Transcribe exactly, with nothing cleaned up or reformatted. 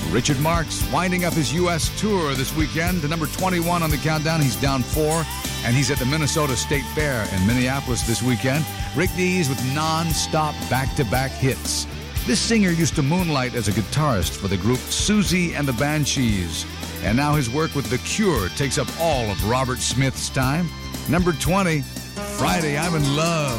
Richard Marx winding up his U S tour this weekend to number twenty-one on the countdown. He's down four, and he's at the Minnesota State Fair in Minneapolis this weekend. Rick Dees with non-stop back-to-back hits. This singer used to moonlight as a guitarist for the group Susie and the Banshees, and now his work with The Cure takes up all of Robert Smith's time. Number twenty, Friday I'm in Love.